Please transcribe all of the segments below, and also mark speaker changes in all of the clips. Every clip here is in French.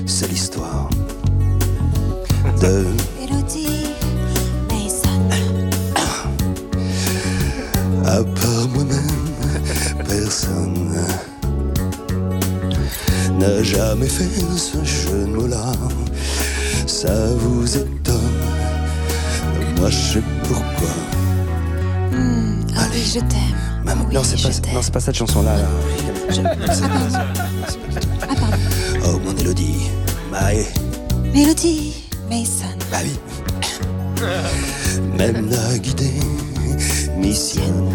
Speaker 1: C'est l'histoire de
Speaker 2: Elodie Mason.
Speaker 1: à part moi-même, personne n'a jamais fait ce jeu de mots-là. Ça vous étonne, moi je sais pourquoi.
Speaker 2: Ah oui, je t'aime.
Speaker 1: Maman,
Speaker 2: Oui,
Speaker 1: non, c'est pas cette chanson-là. Là.
Speaker 2: Pardon.
Speaker 1: Oh, mon Élodie.
Speaker 2: Elodie Mason.
Speaker 1: Bah oui. Même la guidée missionne.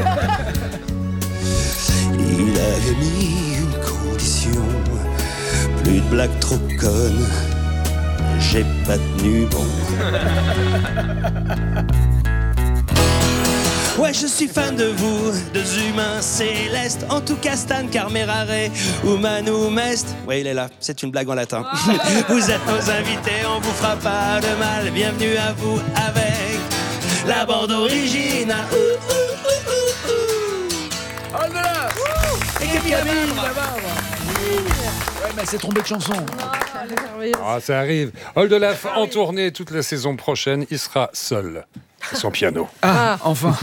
Speaker 1: Il avait mis une condition. Plus de blagues trop connes. J'ai pas tenu bon. Ouais, je suis fan de vous, deux humains célestes. En tout cas, Stan, Carmerare, Humanum Est. Ouais, il est là, c'est une blague en latin. Vous êtes nos invités, on vous fera pas de mal. Bienvenue à vous avec la bande originale.
Speaker 3: Oh là. Et Camille, là-bas. Ouais, mais c'est trompé de chanson.
Speaker 4: Ah, ça arrive. Oldelaf en tournée toute la saison prochaine. Il sera seul. Son piano.
Speaker 3: Ah, enfin.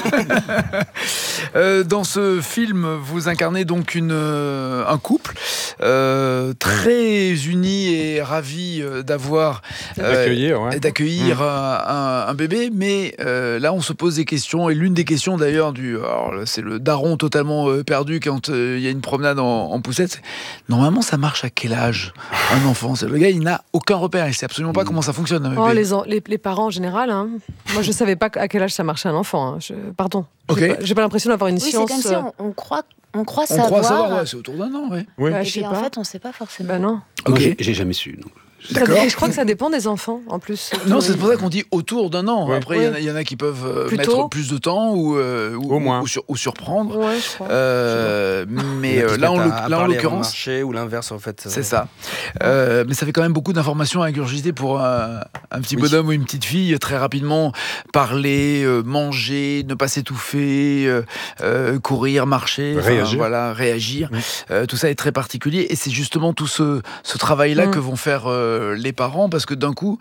Speaker 3: Dans ce film, vous incarnez donc un couple très uni et ravi d'accueillir un bébé. Mais là, on se pose des questions. Et l'une des questions, d'ailleurs, c'est le daron totalement perdu quand il y a une promenade en poussette. C'est, normalement, ça marche à quel âge un enfant? Le gars, il n'a aucun repère. Il ne sait absolument pas comment ça fonctionne.
Speaker 5: Les parents en général. Hein. Moi, je savais pas à quel âge ça marchait un enfant. Hein. Pardon.
Speaker 3: Okay.
Speaker 5: J'ai pas l'impression d'avoir une science.
Speaker 2: C'est comme si on croit
Speaker 3: On
Speaker 2: savoir.
Speaker 3: croit savoir, ouais, c'est autour d'un an, ouais.
Speaker 4: Oui.
Speaker 5: Bah,
Speaker 2: Et
Speaker 5: je sais
Speaker 2: puis en
Speaker 5: pas.
Speaker 2: fait, on ne sait pas forcément.
Speaker 5: Bah non.
Speaker 3: Ok.
Speaker 1: J'ai jamais su. Donc.
Speaker 3: D'accord.
Speaker 5: Je crois que ça dépend des enfants, en plus.
Speaker 3: Non, c'est pour ça qu'on dit autour d'un an.
Speaker 4: Oui.
Speaker 3: Après, il y en a qui peuvent
Speaker 5: Plus
Speaker 3: mettre
Speaker 5: tôt.
Speaker 3: plus de temps ou
Speaker 4: moins.
Speaker 3: ou surprendre.
Speaker 5: Ouais, je crois.
Speaker 3: Mais là, en l'occurrence,
Speaker 1: marché ou l'inverse en fait.
Speaker 3: c'est ça. Mais ça fait quand même beaucoup d'informations à ingurgiter pour un petit bonhomme ou une petite fille. Très rapidement, parler, manger, ne pas s'étouffer, courir, marcher, réagir.
Speaker 4: Oui.
Speaker 3: Tout ça est très particulier et c'est justement tout ce travail-là que vont faire les parents, parce que d'un coup,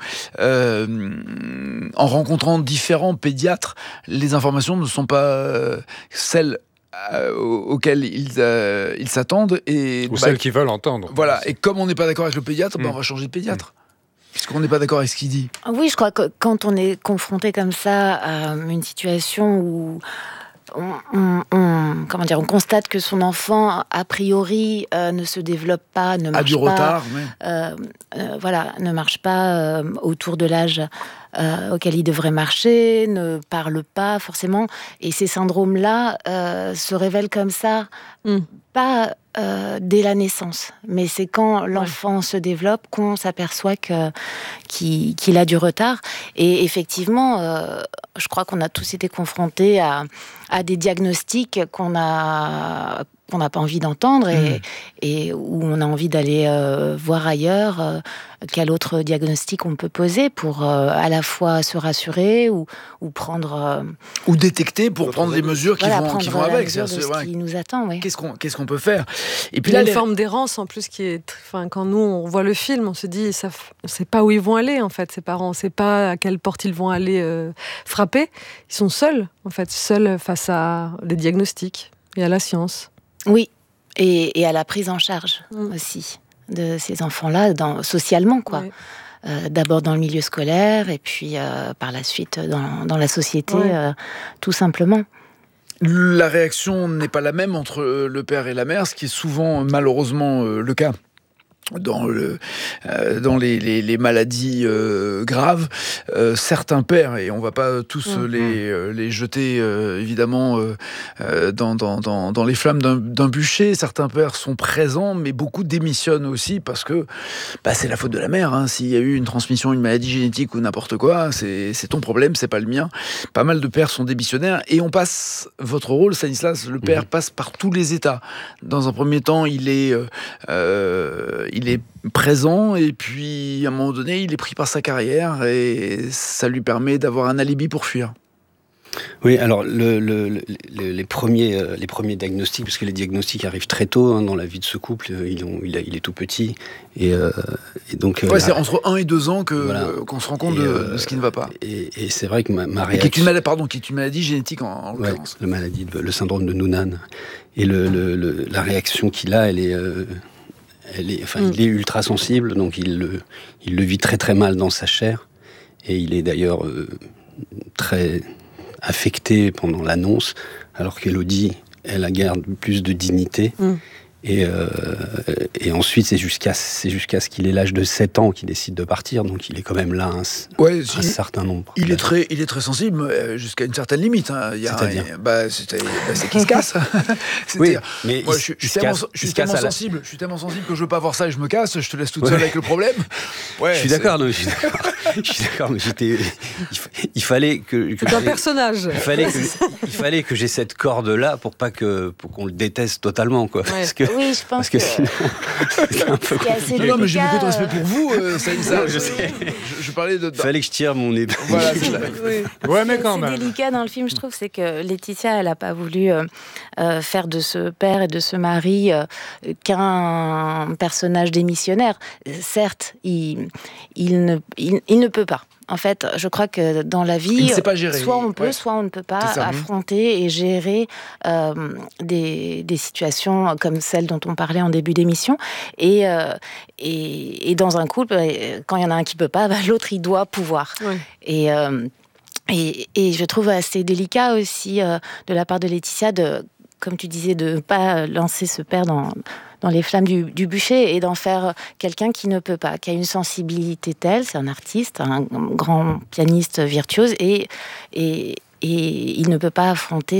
Speaker 3: en rencontrant différents pédiatres, les informations ne sont pas celles auxquelles ils s'attendent
Speaker 4: Ou celles qui veulent entendre.
Speaker 3: Voilà, et comme on n'est pas d'accord avec le pédiatre, on va changer de pédiatre. Puisqu'on n'est pas d'accord avec ce qu'il dit.
Speaker 2: Oui, je crois que quand on est confronté comme ça à une situation où on constate que son enfant, a priori, ne se développe pas, ne marche
Speaker 3: a du
Speaker 2: pas,
Speaker 3: retard,
Speaker 2: ne marche pas autour de l'âge auquel il devrait marcher, ne parle pas forcément. Et ces syndromes-là se révèlent comme ça, pas dès la naissance, mais c'est quand l'enfant se développe qu'on s'aperçoit qu'il a du retard. Et effectivement, je crois qu'on a tous été confrontés à des diagnostics qu'on n'a pas envie d'entendre et où on a envie d'aller voir ailleurs quel autre diagnostic on peut poser pour à la fois se rassurer ou prendre...
Speaker 3: ou détecter pour prendre des mesures qui vont avec.
Speaker 2: C'est ce qui nous attend, oui.
Speaker 3: Qu'est-ce qu'on peut faire?
Speaker 5: Et puis il y a une forme d'errance en plus qui est... quand nous, on voit le film, on se dit, on ne sait pas où ils vont aller, en fait, ces parents. On ne sait pas à quelle porte ils vont aller frapper. Ils sont seuls, en fait, seuls face à des diagnostics et à la science.
Speaker 2: Oui, et à la prise en charge aussi de ces enfants-là, socialement, quoi. Ouais. D'abord dans le milieu scolaire, et puis par la suite dans la société, tout simplement.
Speaker 3: La réaction n'est pas la même entre le père et la mère, ce qui est souvent, malheureusement, le cas. Dans les maladies graves, certains pères, et on va pas tous les jeter évidemment dans les flammes d'un bûcher, certains pères sont présents, mais beaucoup démissionnent aussi parce que c'est la faute de la mère, hein. S'il y a eu une transmission, une maladie génétique ou n'importe quoi, c'est ton problème, c'est pas le mien. Pas mal de pères sont démissionnaires et on passe, votre rôle, Stanislas, le père passe par tous les états. Dans un premier temps, il est présent et puis à un moment donné il est pris par sa carrière et ça lui permet d'avoir un alibi pour fuir.
Speaker 6: Oui, alors les premiers diagnostics, parce que les diagnostics arrivent très tôt dans la vie de ce couple, il est tout petit, et donc...
Speaker 3: c'est entre 1 et 2 ans qu'on se rend compte de ce qui ne va pas.
Speaker 6: Et c'est vrai que ma réaction...
Speaker 3: Qui est une maladie génétique en l'occurrence.
Speaker 6: Le syndrome de Noonan. Et la réaction qu'il a, il est ultra sensible, donc il le vit très très mal dans sa chair, et il est d'ailleurs très affecté pendant l'annonce, alors qu'Élodie, elle garde plus de dignité. Et ensuite, c'est jusqu'à ce qu'il ait l'âge de 7 ans qu'il décide de partir, donc il est quand même là un certain nombre.
Speaker 3: Il est très sensible jusqu'à une certaine limite. Hein.
Speaker 6: C'est-à-dire
Speaker 3: c'est qu'il se casse.
Speaker 6: Oui, mais
Speaker 3: moi, je suis tellement sensible que je veux pas voir ça et je me casse, je te laisse toute seule avec le problème.
Speaker 6: Je suis d'accord, mais il fallait que
Speaker 5: c'est un personnage.
Speaker 6: Il fallait que j'ai cette corde-là pour qu'on le déteste totalement, quoi.
Speaker 2: Oui, je pense
Speaker 6: parce que sinon, c'est un peu
Speaker 2: compliqué.
Speaker 3: Non, mais j'ai beaucoup de respect pour vous. Je parlais de...
Speaker 6: Il fallait que je tire mon nez.
Speaker 3: Voilà, c'est ça.
Speaker 4: Ouais, mais quand
Speaker 2: même.
Speaker 4: même.
Speaker 2: C'est délicat dans le film, je trouve, c'est que Laetitia, elle n'a pas voulu faire de ce père et de ce mari qu'un personnage démissionnaire. Certes, il ne peut pas. En fait, je crois que dans la vie, soit on peut, soit on ne peut pas affronter et gérer des situations comme celle dont on parlait en début d'émission. Et dans un couple, quand il y en a un qui peut pas, l'autre il doit pouvoir. Oui. Et je trouve assez délicat aussi de la part de Laetitia comme tu disais, de ne pas lancer ce père dans les flammes du bûcher et d'en faire quelqu'un qui ne peut pas, qui a une sensibilité telle, c'est un artiste, un grand pianiste virtuose, et il ne peut pas affronter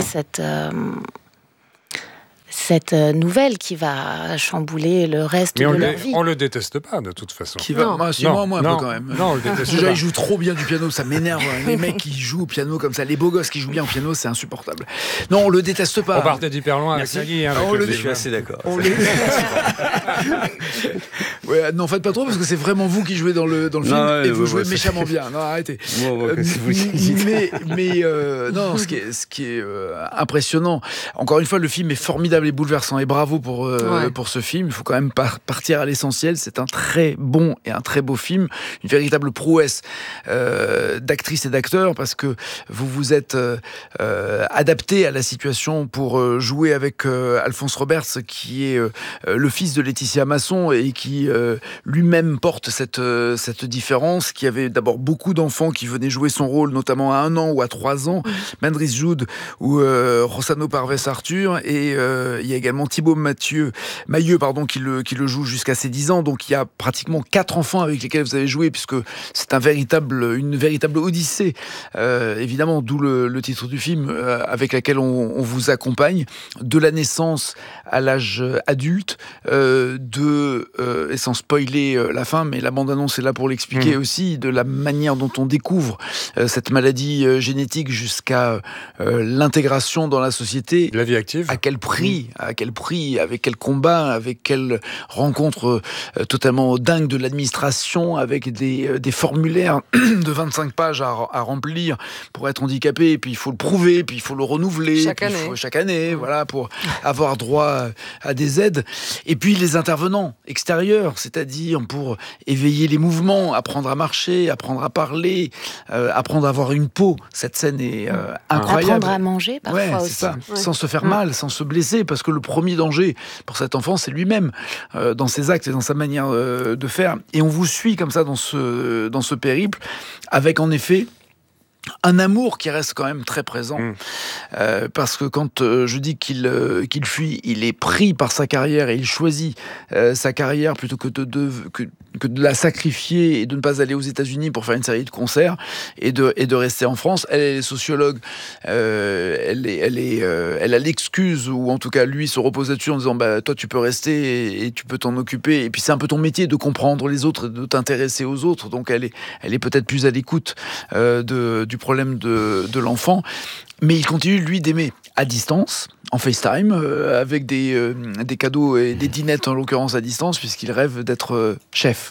Speaker 2: cette nouvelle qui va chambouler le reste de leur vie.
Speaker 4: On le déteste pas, de toute façon.
Speaker 3: Moi, un peu quand même.
Speaker 4: Non, on le déteste
Speaker 3: déjà,
Speaker 4: pas.
Speaker 3: il joue trop bien du piano, ça m'énerve. Les mecs qui jouent au piano comme ça, les beaux gosses qui jouent bien au piano, c'est insupportable. Non, on le déteste pas.
Speaker 4: On partait d'hyper loin avec Nagui.
Speaker 6: Je suis assez d'accord.
Speaker 3: Non, faites pas trop, parce que c'est vraiment vous qui jouez dans le film, et vous jouez méchamment bien. Non, arrêtez. Non, ce qui est impressionnant, encore une fois, le film est formidable et bouleversant, et bravo pour ce film. Il faut quand même partir à l'essentiel. C'est un très bon et un très beau film, une véritable prouesse d'actrices et d'acteurs, parce que vous vous êtes adapté à la situation pour jouer avec Alphonse Roberts, qui est le fils de Laetitia Masson et qui lui-même porte cette différence, qui avait d'abord beaucoup d'enfants qui venaient jouer son rôle, notamment à 1 an ou à 3 ans, Mandrice Joud ou Rossano Parves Arthur, et il y a également Thibaut Mailleux, qui le joue jusqu'à ses 10 ans. Donc il y a pratiquement 4 enfants avec lesquels vous avez joué, puisque c'est une véritable odyssée, évidemment, d'où le titre du film, avec laquelle on vous accompagne, de la naissance à l'âge adulte, et sans spoiler la fin, mais la bande-annonce est là pour l'expliquer aussi, de la manière dont on découvre cette maladie génétique jusqu'à l'intégration dans la société.
Speaker 4: La vie active.
Speaker 3: À quel prix, avec quel combat, avec quelle rencontre totalement dingue de l'administration, avec des formulaires de 25 pages à remplir pour être handicapé, et puis il faut le prouver, puis il faut le renouveler chaque année, voilà, pour avoir droit à des aides. Et puis les intervenants extérieurs, c'est-à-dire pour éveiller les mouvements, apprendre à marcher, apprendre à parler, apprendre à avoir une peau. Cette scène est incroyable.
Speaker 2: Apprendre à manger parfois aussi.
Speaker 3: Ça. Sans se faire mal, sans se blesser, parce que le premier danger pour cet enfant, c'est lui-même, dans ses actes et dans sa manière de faire. Et on vous suit comme ça dans ce périple, avec en effet un amour qui reste quand même très présent, parce que quand je dis qu'il fuit, il est pris par sa carrière et il choisit sa carrière plutôt que de la sacrifier et de ne pas aller aux États-Unis pour faire une série de concerts et de rester en France. Elle est sociologue, elle a l'excuse, ou en tout cas lui se repose là-dessus en disant toi tu peux rester et tu peux t'en occuper, et puis c'est un peu ton métier de comprendre les autres, de t'intéresser aux autres, donc elle est peut-être plus à l'écoute du problème de l'enfant, mais il continue lui d'aimer à distance, en FaceTime, avec des cadeaux et des dînettes en l'occurrence à distance, puisqu'il rêve d'être chef.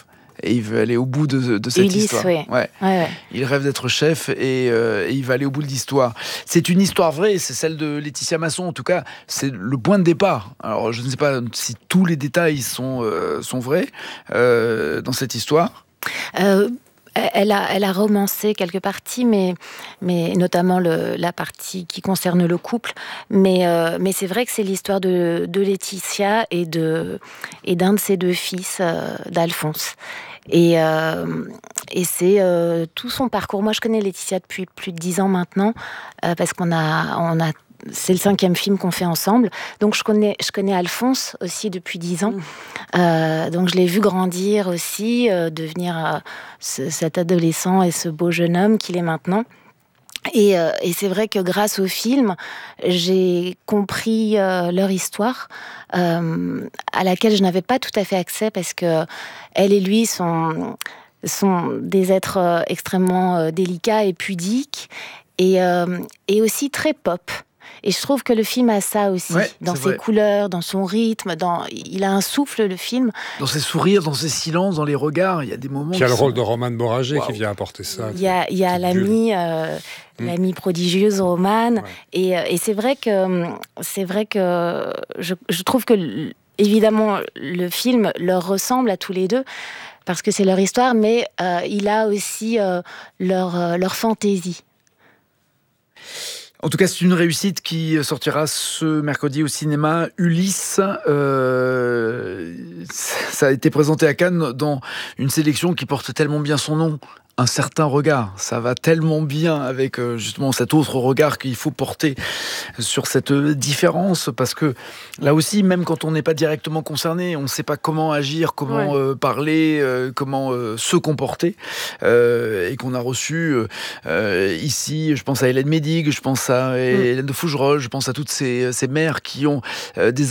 Speaker 3: et il veut aller au bout de cette
Speaker 2: Ulysse,
Speaker 3: histoire.
Speaker 2: oui.
Speaker 3: Ouais.
Speaker 2: Ouais.
Speaker 3: Il rêve d'être chef et il va aller au bout de l'histoire. C'est une histoire vraie, c'est celle de Laetitia Masson. En tout cas, c'est le point de départ. Alors, je ne sais pas si tous les détails sont vrais dans cette histoire.
Speaker 2: Elle a romancé quelques parties, mais notamment la partie qui concerne le couple. Mais c'est vrai que c'est l'histoire de Laetitia et d'un de ses 2 fils, d'Alphonse. Et c'est tout son parcours. Moi, je connais Laetitia depuis plus de 10 ans maintenant, parce c'est le 5e film qu'on fait ensemble. Donc, je connais Alphonse aussi depuis 10 ans. Donc, je l'ai vu grandir aussi, devenir cet adolescent et ce beau jeune homme qu'il est maintenant. Et c'est vrai que grâce au film, j'ai compris leur histoire, à laquelle je n'avais pas tout à fait accès, parce que elle et lui sont des êtres extrêmement délicats et pudiques, et aussi très pop. Et je trouve que le film a ça aussi, dans ses couleurs, dans son rythme, il a un souffle, le film.
Speaker 3: Dans ses sourires, dans ses silences, dans les regards, il y a des moments...
Speaker 4: Il y a le rôle de Romane Boragé qui vient apporter ça.
Speaker 2: Il y a l'amie prodigieuse Romane, et c'est vrai que je trouve que, évidemment, le film leur ressemble à tous les deux, parce que c'est leur histoire, mais il a aussi leur fantaisie.
Speaker 3: En tout cas, c'est une réussite qui sortira ce mercredi au cinéma. Ulysse, ça a été présenté à Cannes dans une sélection qui porte tellement bien son nom. Un certain regard, ça va tellement bien avec justement cet autre regard qu'il faut porter sur cette différence, parce que là aussi, même quand on n'est pas directement concerné, on ne sait pas comment agir, comment parler, comment se comporter, et qu'on a reçu ici, je pense à Hélène Médig, je pense à Hélène de Fougerolles, je pense à toutes ces mères qui ont des